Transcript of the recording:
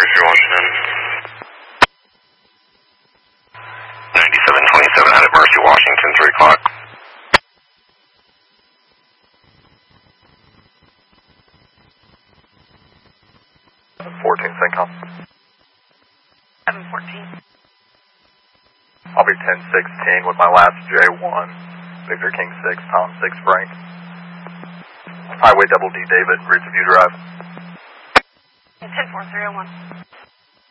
Mercy, Washington. 9727 out at Mercy, Washington, 3 o'clock. 14, CENTCOM. 714. I'll be 1016 with my last J1. Victor King 6, Tom 6, Frank. Highway Double D, David, Roots of View Drive. 104, 301.